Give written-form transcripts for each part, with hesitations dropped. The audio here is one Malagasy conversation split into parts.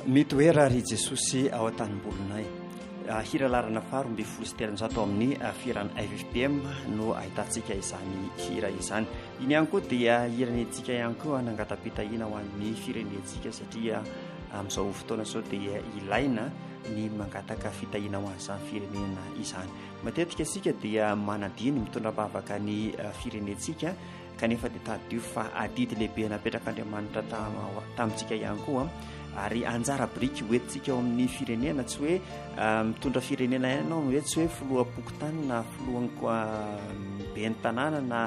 mety hoe raha ry jesosy ao an-tanimbolonay hira larana faharoamby folo sy telonjato amin'ny firany FFPM no ahitantsika izany hira izany. Iny ihany koa dia hiranetsika ihany koa nangatapitahina ho an'ny firenetsika satria amin'izao fotoana izao dia ilaina ny mangataka fitahina ho an'izany firenena izany. Matetika isika dia manadiny mitondra bavaka ny firenetsika kanefa dia tadio fa adidy lehibe napetrak'Andriamanitra tamintsika ihany koa ary anjara biriky hoentintsika ao amin'ny firenena, tsy hoe mitondra firenena ianao hoe tsy hoe filoha pokotany na filohan'ny ben'ny tanàna na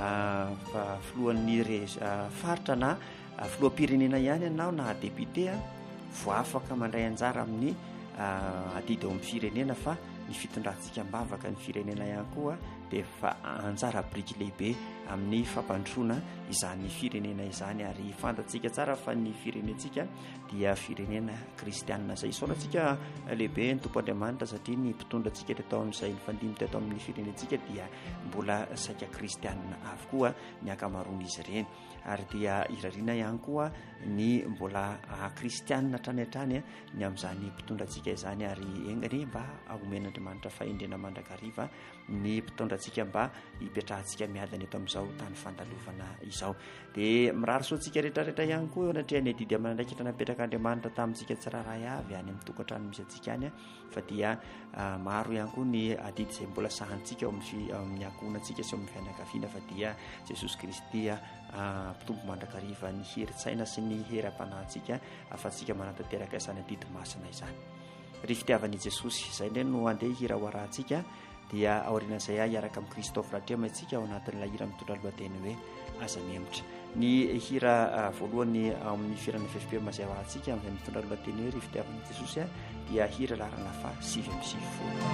filohan'ny faritra na filoham-pirenena ihany ianao na député voafaka mandray anjara amin'ny adidy ao amin'ny firenena fa ny fitondrantsika mbavaka ny firenena ihany koa dia fa anjara biriky lehibe amin'ny fampandroana izany firenena izany. Ary fantatsika tsara fa ny firenetsika dia firenena kristianina izay isaonantsika lehibe ny tompo Andriamanitra satria ny mpitondra antsika teto amin'izay ny fandimy teto amin'ny firenetsika dia mbola saika kristianina avokoa ny ankamaroan'izy ireny. Ary dia irariana ihany koa ny mbola kristianina hatrany hatrany ny amin'izany mpitondra antsika izany. Ary engany mba aomen'Andriamanitra fahendrena mandrakariva ny mpitondra antsika mba hipetrahantsika miadana eto amin'izao tany fandalovana izao. Dia mirary soantsika rehetrarehetra ihany koa eo anatria ny adidy aman'andraikitra napetrak'Andriamanitra tamintsika tsiraray avy any amin'ny tokantrano misy antsika any fa dia maro ihany koa ny adidy izay mbola sahantsika ao amin'ny ankohonantsika sy ao amin'ny fianakaviana fa dia Jesosy Kristy mpitombo mandrakariva ny herin-tsaina sy ny heram-panahintsika afatsika manatanteraka izany adidy masina izany. Ry fitiavan'i Jesosy izay indray no andeha hira ho arahantsika dia aorian'izay hiaraka amin'ny Kristofy Ratrema antsika ao anatin'ilay hira mitondra lohateny hoe aza miemotra. Ny hira voalohany amin'ny firana FFPM izay ho arahantsika amin'izay mitondra lohateny hoe ry fitiavan'i Jesosy dia hira larana fa 5 amby 20.